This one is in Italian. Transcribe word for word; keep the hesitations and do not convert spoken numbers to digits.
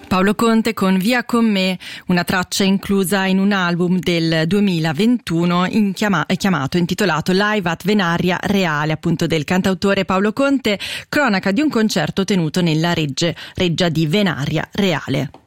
Paolo Conte con Via con me, una traccia inclusa in un album del duemilaventuno in chiama- chiamato, intitolato Live at Venaria Reale, appunto del cantautore Paolo Conte, cronaca di un concerto tenuto nella regge, reggia di Venaria Reale.